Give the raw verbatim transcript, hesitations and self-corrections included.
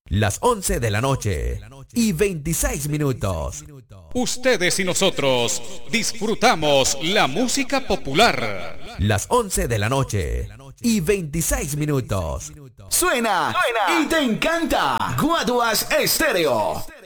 Las once de la noche y veintiséis minutos. Ustedes y nosotros disfrutamos la música popular. Las once de la noche y veintiséis minutos. Suena, Suena y te encanta. Guaduas Estéreo.